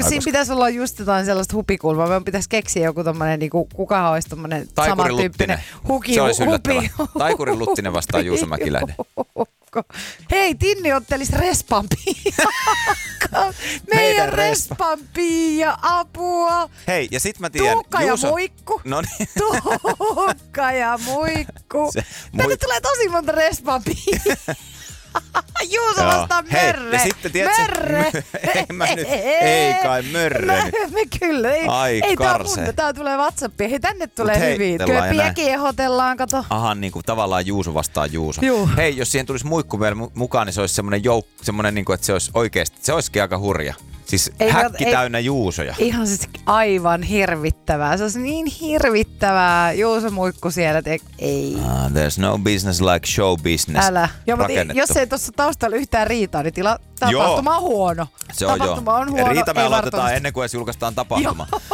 siinä pitäisi olla just jotain sellaista hupikulmaa. Meidän pitäisi keksiä joku tommonen, niinku, kukahan olisi tommonen samantyyppinen huki. Se olisi yllättävä. Taikurin Luttinen vastaan Juuso Mäkiläinen. Hei, Tinni ottelis Respan Piia. Meidän Respan Piia, apua. Hei, ja sit mä tiedän, Tuukka Juuso... ja Muikku. Noniin. Tuukka ja Muikku. Tänne tulee tosi monta Respan Piia. Juuso vastaan Mörre. Ja sitten tiedätkö, Mörre. Ei kai Mörre. Me kyllä. Ei karsee. tää tulee WhatsAppiin. Hei, tänne tulee hyviä. Köpiäkin ehdotellaan, kato. Aha, niinku tavallaan Juuso vastaan Juuso. Juu. Hei, jos siihen tulisi Muikku vielä mukaan, niin se olisi semmonen niinku, että se olisi oikeesti, se olisikin aika hurja. Siis häkki täynnä Juusoja. Ihan siis aivan hirvittävää. Se olisi niin hirvittävää. Juuso Muikku siellä, ei. There's no business like show business. Älä. Joo, mutta jos ei tuossa taustalla yhtään riitaa, niin tapahtuma on huono. Se on tapahtuma on huono. Riita me aloitetaan ennen kuin edes julkaistaan tapahtuma.